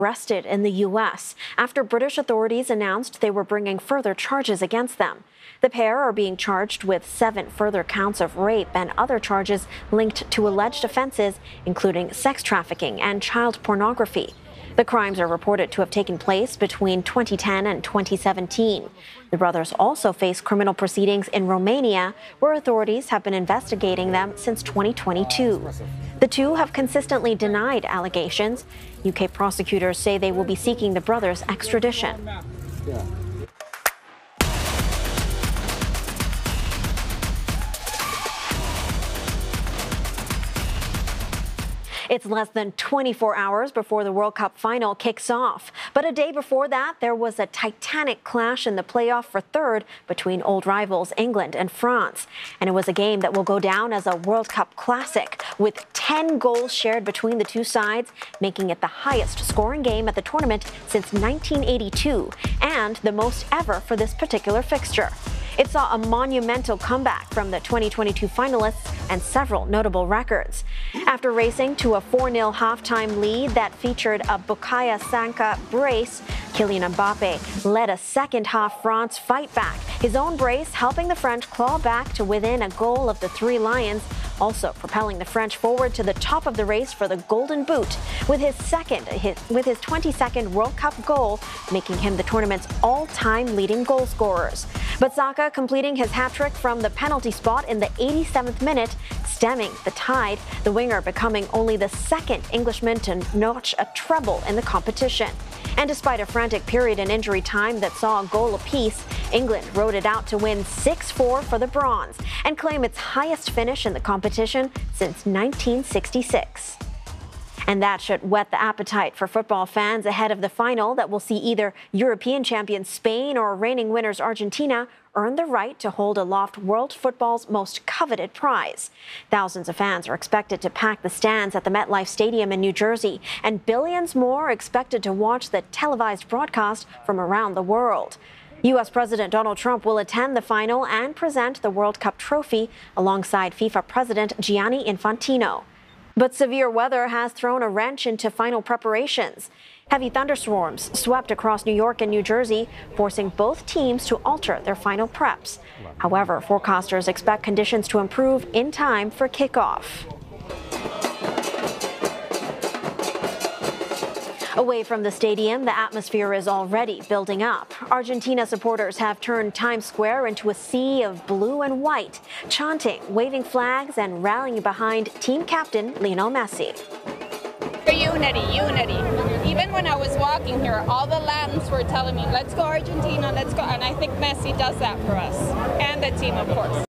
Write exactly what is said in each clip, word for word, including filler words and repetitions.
arrested in the U S after British authorities announced they were bringing further charges against them. The pair are being charged with seven further counts of rape and other charges linked to alleged offenses, including sex trafficking and child pornography. The crimes are reported to have taken place between twenty ten and twenty seventeen. The brothers also face criminal proceedings in Romania, where authorities have been investigating them since twenty twenty-two. The two have consistently denied allegations. U K prosecutors say they will be seeking the brothers' extradition. Yeah. It's less than twenty-four hours before the World Cup final kicks off. But a day before that, there was a titanic clash in the playoff for third between old rivals England and France. And it was a game that will go down as a World Cup classic, with ten goals shared between the two sides, making it the highest scoring game at the tournament since nineteen eighty-two, and the most ever for this particular fixture. It saw a monumental comeback from the twenty twenty-two finalists and several notable records. After racing to a four nil halftime lead that featured a Bukayo Saka brace, Kylian Mbappe led a second-half France fight back, his own brace helping the French claw back to within a goal of the Three Lions, also propelling the French forward to the top of the race for the Golden Boot, with his second, with his twenty-second World Cup goal, making him the tournament's all-time leading goal scorers. But Saka completing his hat-trick from the penalty spot in the eighty-seventh minute, stemming the tide, the winger becoming only the second Englishman to notch a treble in the competition. And despite a frantic period in injury time that saw a goal apiece, England rode it out to win six four for the bronze and claim its highest finish in the competition since nineteen sixty-six. And that should whet the appetite for football fans ahead of the final that will see either European champions Spain or reigning winners Argentina earn the right to hold aloft world football's most coveted prize. Thousands of fans are expected to pack the stands at the MetLife Stadium in New Jersey, and billions more are expected to watch the televised broadcast from around the world. U S President Donald Trump will attend the final and present the World Cup trophy alongside FIFA President Gianni Infantino. But severe weather has thrown a wrench into final preparations. Heavy thunderstorms swept across New York and New Jersey, forcing both teams to alter their final preps. However, forecasters expect conditions to improve in time for kickoff. Away from the stadium, the atmosphere is already building up. Argentina supporters have turned Times Square into a sea of blue and white, chanting, waving flags, and rallying behind team captain Lionel Messi. Unity, unity. Even when I was walking here, all the Latins were telling me, let's go Argentina, let's go. And I think Messi does that for us, and the team, of course.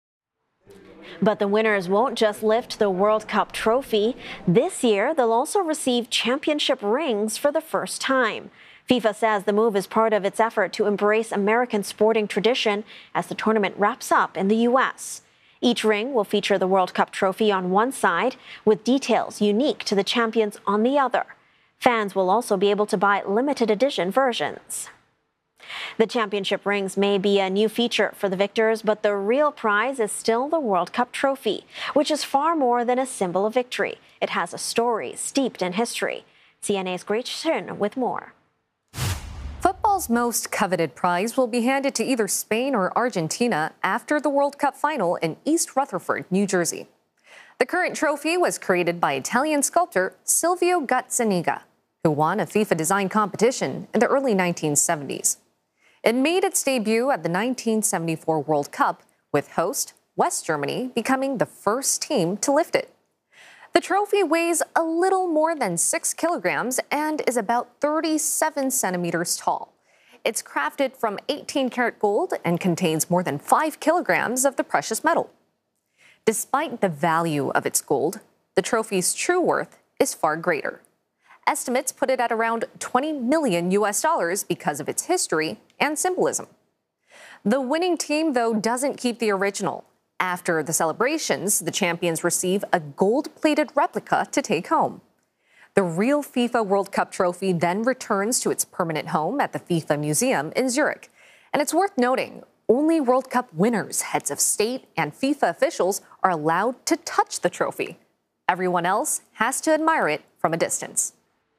But the winners won't just lift the World Cup trophy. This year, they'll also receive championship rings for the first time. FIFA says the move is part of its effort to embrace American sporting tradition as the tournament wraps up in the U S. Each ring will feature the World Cup trophy on one side, with details unique to the champions on the other. Fans will also be able to buy limited edition versions. The championship rings may be a new feature for the victors, but the real prize is still the World Cup trophy, which is far more than a symbol of victory. It has a story steeped in history. C N A's Grace Shin with more. Football's most coveted prize will be handed to either Spain or Argentina after the World Cup final in East Rutherford, New Jersey. The current trophy was created by Italian sculptor Silvio Gazzaniga, who won a FIFA design competition in the early nineteen seventies. It made its debut at the nineteen seventy-four World Cup, with host West Germany becoming the first team to lift it. The trophy weighs a little more than six kilograms and is about thirty-seven centimeters tall. It's crafted from eighteen karat gold and contains more than five kilograms of the precious metal. Despite the value of its gold, the trophy's true worth is far greater. Estimates put it at around twenty million U S dollars because of its history and symbolism. The winning team, though, doesn't keep the original. After the celebrations, the champions receive a gold-plated replica to take home. The real FIFA World Cup trophy then returns to its permanent home at the FIFA Museum in Zurich. And it's worth noting, only World Cup winners, heads of state, and FIFA officials are allowed to touch the trophy. Everyone else has to admire it from a distance.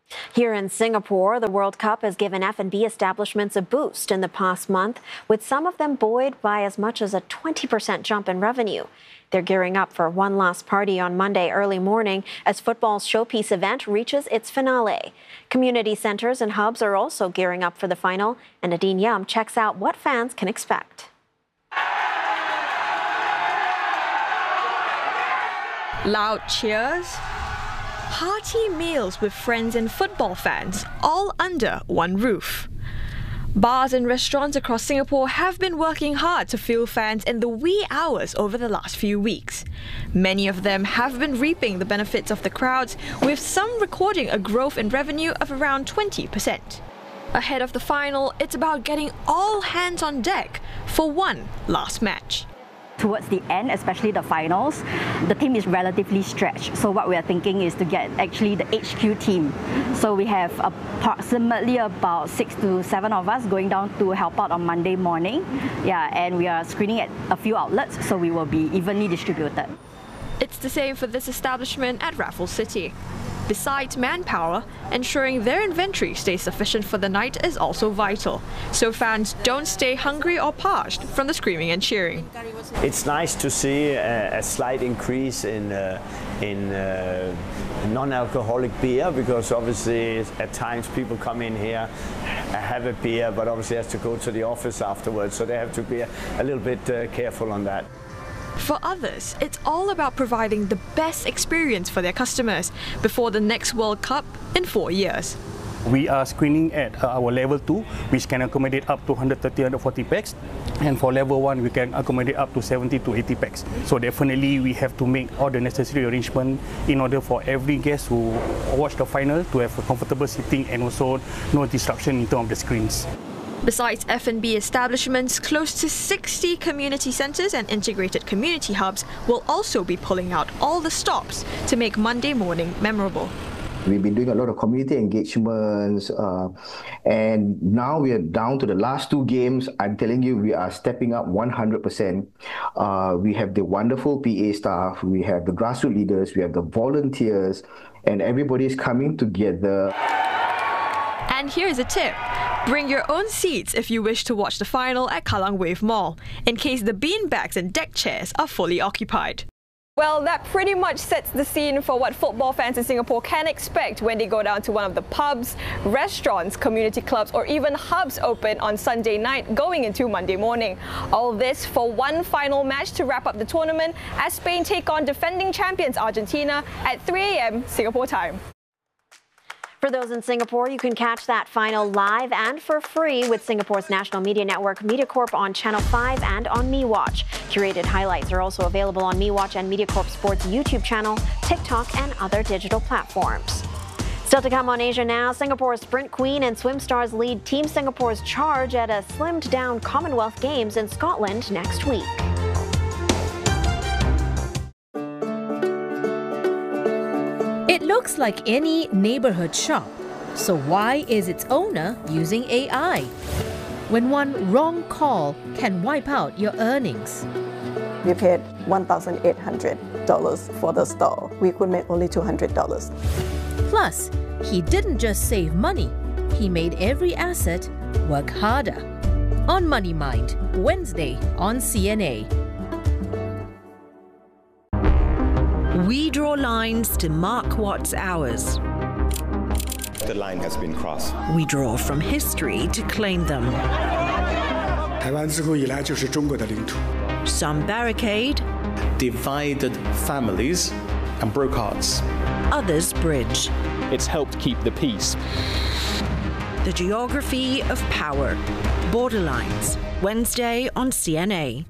Here in Singapore, the World Cup has given F and B establishments a boost in the past month, with some of them buoyed by as much as a twenty percent jump in revenue. They're gearing up for one last party on Monday early morning as football's showpiece event reaches its finale. Community centers and hubs are also gearing up for the final, and Nadine Yum checks out what fans can expect. Loud cheers, hearty meals with friends and football fans, all under one roof. Bars and restaurants across Singapore have been working hard to fill fans in the wee hours over the last few weeks. Many of them have been reaping the benefits of the crowds, with some recording a growth in revenue of around twenty percent. Ahead of the final, it's about getting all hands on deck for one last match. Towards the end, especially the finals, the team is relatively stretched. So what we are thinking is to get actually the H Q team. So we have approximately about six to seven of us going down to help out on Monday morning. Yeah, and we are screening at a few outlets, so we will be evenly distributed. It's the same for this establishment at Raffles City. Besides manpower, ensuring their inventory stays sufficient for the night is also vital, so fans don't stay hungry or parched from the screaming and cheering. It's nice to see a, a slight increase in, uh, in uh, non-alcoholic beer, because obviously at times people come in here, have a beer, but obviously has to go to the office afterwards, so they have to be a, a little bit uh, careful on that. For others, it's all about providing the best experience for their customers before the next World Cup in four years. We are screening at uh, our level two, which can accommodate up to one hundred thirty to one hundred forty packs, and for level one, we can accommodate up to seventy to eighty packs. So definitely, we have to make all the necessary arrangements in order for every guest who watch the final to have a comfortable sitting and also no disruption in terms of the screens. Besides F and B establishments, close to sixty community centres and integrated community hubs will also be pulling out all the stops to make Monday morning memorable. We've been doing a lot of community engagements, uh, and now we are down to the last two games. I'm telling you, we are stepping up one hundred percent. Uh, we have the wonderful P A staff, we have the grassroots leaders, we have the volunteers, and everybody is coming together. And here's a tip. Bring your own seats if you wish to watch the final at Kallang Wave Mall, in case the beanbags and deck chairs are fully occupied. Well, that pretty much sets the scene for what football fans in Singapore can expect when they go down to one of the pubs, restaurants, community clubs, or even hubs open on Sunday night going into Monday morning. All this for one final match to wrap up the tournament as Spain take on defending champions Argentina at three A M Singapore time. For those in Singapore, you can catch that final live and for free with Singapore's national media network MediaCorp on Channel five and on MeWatch. Curated highlights are also available on MeWatch and MediaCorp Sports YouTube channel, TikTok, and other digital platforms. Still to come on Asia Now, Singapore's sprint queen and swim stars lead Team Singapore's charge at a slimmed-down Commonwealth Games in Scotland next week. It looks like any neighborhood shop, so why is its owner using A I? When one wrong call can wipe out your earnings. We paid one thousand eight hundred dollars for the store. We could make only two hundred dollars. Plus, he didn't just save money, he made every asset work harder. On Money Mind, Wednesday on C N A. We draw lines to mark what's ours. The line has been crossed. We draw from history to claim them. Some barricade, divided families, and broke hearts. Others bridge. It's helped keep the peace. The geography of power. Borderlines. Wednesday on C N A.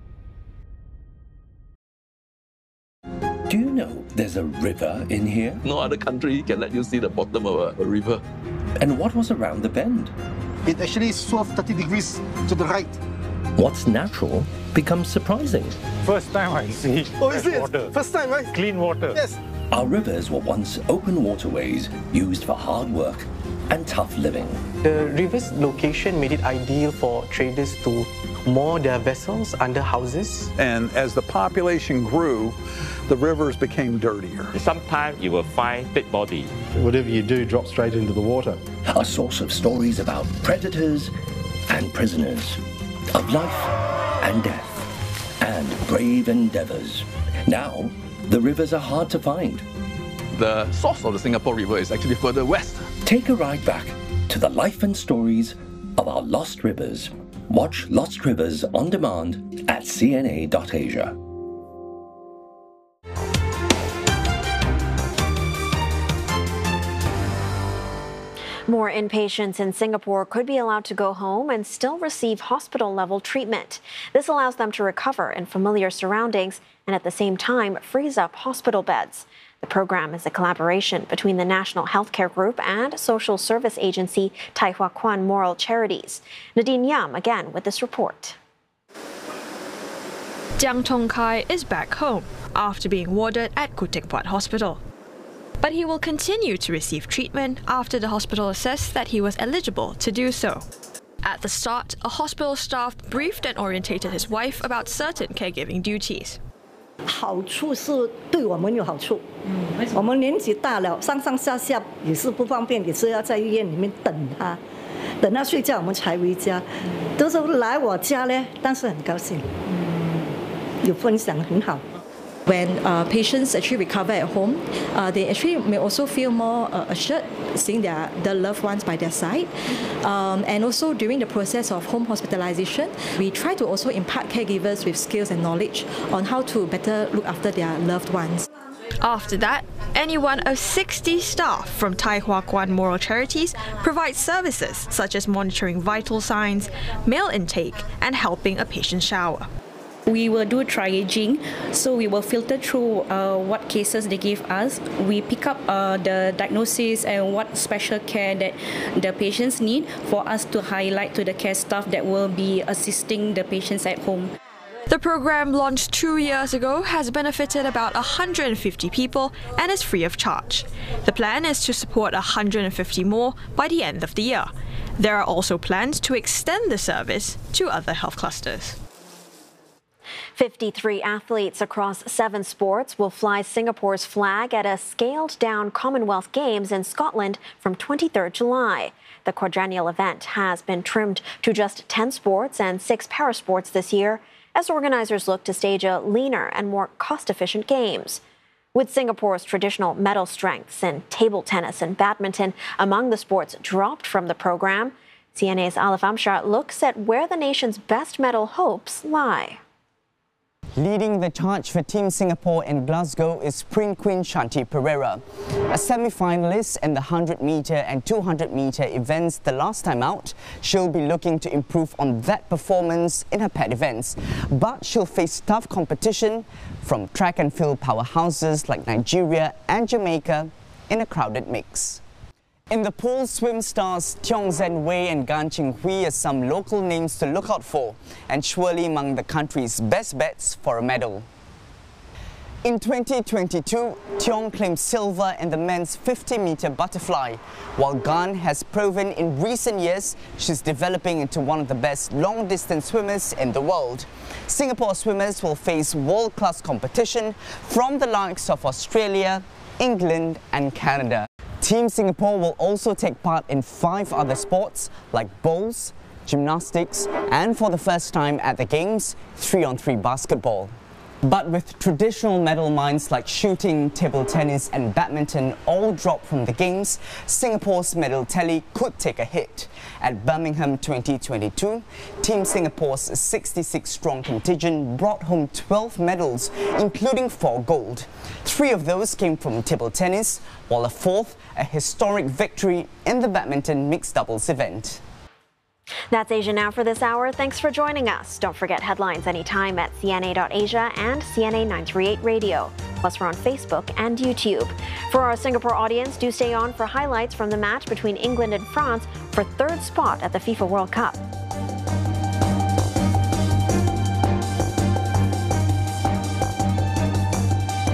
Do you know there's a river in here? No other country can let you see the bottom of a, a river. And what was around the bend? It actually swerved thirty degrees to the right. What's natural becomes surprising. First time I see oh, is it? water. First time, right? Clean water. Yes. Our rivers were once open waterways used for hard work. and tough living. The river's location made it ideal for traders to moor their vessels under houses. And as the population grew, the rivers became dirtier. Sometimes you will find dead body. Whatever you do drops straight into the water. A source of stories about predators and prisoners, of life and death, and brave endeavors. Now, the rivers are hard to find. The source of the Singapore River is actually further west. Take a ride back to the life and stories of our lost rivers. Watch Lost Rivers on demand at C N A dot asia. More inpatients in Singapore could be allowed to go home and still receive hospital-level treatment. This allows them to recover in familiar surroundings and at the same time frees up hospital beds. The program is a collaboration between the National Healthcare Group and social service agency Tai Hwa Kwan Moral Charities. Nadine Yam again with this report. Jiang Tong Kai is back home after being warded at Khoo Teck Puat Hospital. But he will continue to receive treatment after the hospital assessed that he was eligible to do so. At the start, a hospital staff briefed and orientated his wife about certain caregiving duties. 好处是对我们有好处，我们年纪大了，上上下下也是不方便，也是要在医院里面等他，等他睡觉我们才回家。都是来我家呢，但是很高兴，有分享很好。 When uh, patients actually recover at home, uh, they actually may also feel more uh, assured seeing their, their loved ones by their side. Um, and also during the process of home hospitalization, we try to also impart caregivers with skills and knowledge on how to better look after their loved ones. After that, any one of sixty staff from Tai Hwa Kwan Moral Charities provide services such as monitoring vital signs, meal intake, and helping a patient shower. We will do triaging, so we will filter through uh, what cases they give us. We pick up uh, the diagnosis and what special care that the patients need for us to highlight to the care staff that will be assisting the patients at home. The program, launched two years ago, has benefited about one hundred fifty people and is free of charge. The plan is to support one hundred fifty more by the end of the year. There are also plans to extend the service to other health clusters. fifty-three athletes across seven sports will fly Singapore's flag at a scaled-down Commonwealth Games in Scotland from twenty-third July. The quadrennial event has been trimmed to just ten sports and six parasports this year, as organizers look to stage a leaner and more cost-efficient games. With Singapore's traditional medal strengths in table tennis and badminton among the sports dropped from the program, C N A's Alif Amshar looks at where the nation's best medal hopes lie. Leading the charge for Team Singapore in Glasgow is sprint queen Shanti Pereira. A semi-finalist in the one hundred metre and two hundred metre events the last time out, she'll be looking to improve on that performance in her pet events. But she'll face tough competition from track and field powerhouses like Nigeria and Jamaica in a crowded mix. In the pool, swim stars Tiong Zen Wei and Gan Ching Hui are some local names to look out for, and surely among the country's best bets for a medal. In twenty twenty-two, Tiong claimed silver in the men's fifty metre butterfly, while Gan has proven in recent years she's developing into one of the best long-distance swimmers in the world. Singapore swimmers will face world-class competition from the likes of Australia, England and Canada. Team Singapore will also take part in five other sports like bowls, gymnastics, and for the first time at the Games, three on three basketball. But with traditional medal mines like shooting, table tennis and badminton all dropped from the Games, Singapore's medal tally could take a hit. At Birmingham twenty twenty-two, Team Singapore's sixty-six strong contingent brought home twelve medals, including four gold. Three of those came from table tennis, while a fourth, a historic victory in the badminton mixed doubles event. That's Asia Now for this hour. Thanks for joining us. Don't forget headlines anytime at C N A dot asia and C N A nine thirty-eight Radio. Plus, we're on Facebook and YouTube. For our Singapore audience, do stay on for highlights from the match between England and France for third spot at the FIFA World Cup.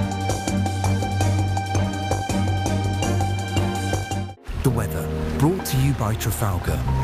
The weather, brought to by Trafalgar.